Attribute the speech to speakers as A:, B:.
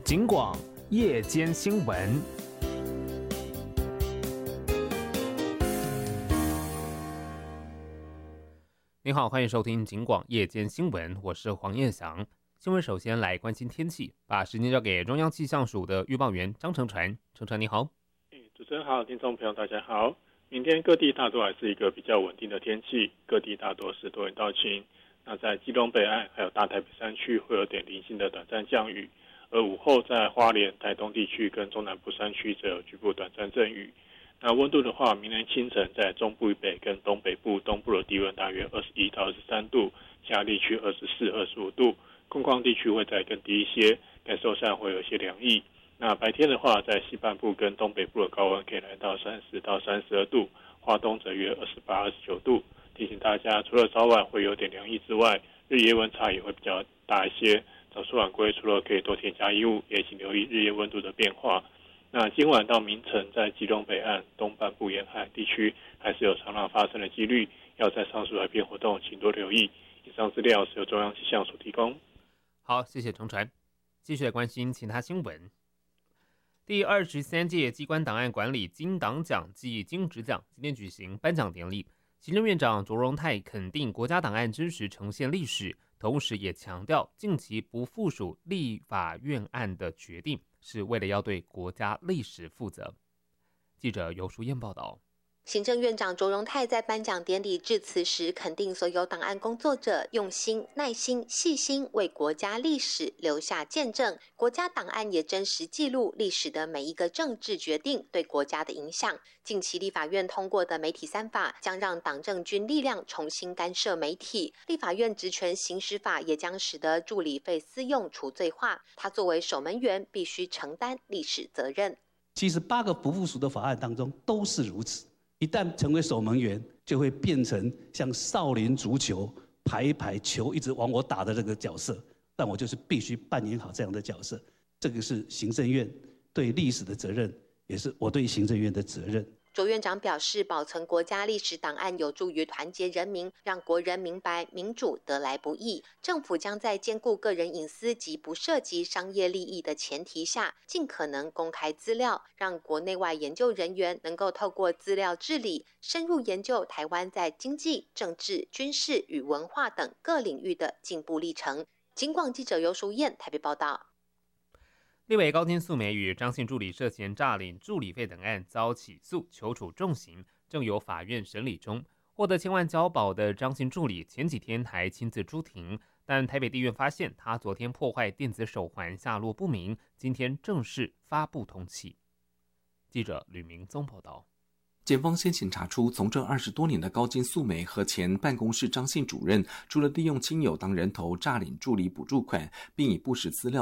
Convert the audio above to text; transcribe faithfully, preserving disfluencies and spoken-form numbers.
A: 警广夜间新闻。您好，欢迎收听警广夜间新闻，我是黄彦翔。新闻首先来关心天气，把时间交给中央气象署的预报员张成传。成传你好。
B: 主持人好，听众朋友大家好。明天各地大多还是一个比较稳定的天气，各地大多是多云到晴。那在基隆北岸还有大台北山区会有点零星的短暂降雨，而午后在花莲、台东地区跟中南部山区则有局部短暂阵雨。那温度的话，明天清晨在中部以北跟东北部东部的低温大约二十一到二十三度，其他地区二十四、二十五度，空旷地区会再更低一些，感受上会有一些凉意。那白天的话，在西半部跟东北部的高温可以来到三十到三十二度，花东则约二十八、二十九度。提醒大家，除了早晚会有点凉意之外，日夜温差也会比较大一些。早出晚归除了可以多添加衣物，也请留意日夜温度的变化。那今晚到明晨，在基隆北岸、东半部沿海地区，还是有长浪发生的几率，要在上述海边活动，请多留意。以上资料是由中央气象署提供。
A: 好，谢谢程传。继续来关心其他新闻。第二十三届机关档案馆理金档奖暨金质奖今天举行颁奖典礼，行政院长卓荣泰肯定国家档案真实呈现历史，同时也强调近期不附属立法院案的决定是为了要对国家历史负责。记者游淑燕报道。
C: 行政院长卓荣泰在颁奖典礼致辞时，肯定所有档案工作者用心、耐心、细心为国家历史留下见证。国家档案也真实记录历史的每一个政治决定对国家的影响。近期立法院通过的媒体三法将让党政军力量重新干涉媒体，立法院职权行使法也将使得助理费私用除罪化。他作为守门员，必须承担历史责任。
D: 其实八个不附属的法案当中都是如此。一旦成为守门员，就会变成像少林足球排一排球一直往我打的这个角色，但我就是必须扮演好这样的角色。这个是行政院对历史的责任，也是我对行政院的责任。
C: 卓院长表示，保存国家历史档案有助于团结人民，让国人明白民主得来不易。政府将在兼顾个人隐私及不涉及商业利益的前提下，尽可能公开资料，让国内外研究人员能够透过资料治理，深入研究台湾在经济、政治、军事与文化等各领域的进步历程。警广记者游淑燕台北报道。
A: 立委高金素梅与张姓助理涉嫌诈领助理费等案遭起诉，求处重刑，正由法院审理中。获得千万交保的张姓助理前几天还亲自出庭，但台北地院发现他昨天破坏电子手环下落不明，今天正式发布通缉。记者吕明宗报道。
E: 检方先前查出从政二十多年的高金素梅和前办公室张姓主任，除了利用亲友当人头诈领助理补助款，并以不实资料